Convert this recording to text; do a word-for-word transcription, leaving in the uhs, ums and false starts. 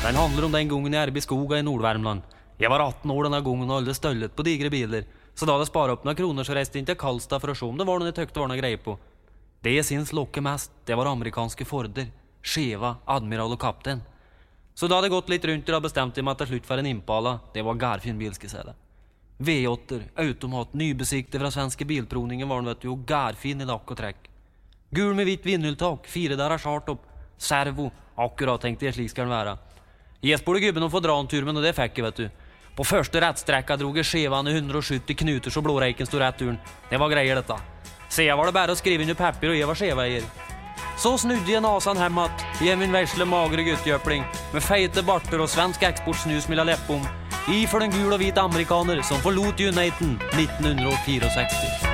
Den handler om den gången i Erbiskoga i Nordvärmland. Jag var atten år den här gången och höll stöllet på digre bilar. Så då hade jag sparat upp några kronor så reste in till Karlstad för att se om det var någon jag tyckte var några grejer på. Det jag syns lockade mest, det var amerikanska Forder. Cheva, admiral och kapten. Så då hade jag gått lite runt och bestämt mig att ta slut för en Impala. Det var garfin bilskesället. V åtta, automat, nybesikte från Svenska Bilprovningen var den vet du, och garfin i lack och träck. Gul med vitt vinnultak, fyra dagar chartop, servo, akkurat tänkte jag slik ska den vara. Ges borde gubben att få dra en tur men och det fick jag vet du. På första rättsträcka drog jag Chevan i hundrasjuttio knuter så blåräken stod rätt ur. Det var grejer detta. Se var det bara att skriva in i papper och ge var Cheva er. Så snudde jag nasan hemåt, ge min värsle magre guttjöpling med fejte barter och svensk exportsnus med läppom i för den gul och vit amerikaner som förlot Uniten nittonhundrasextio.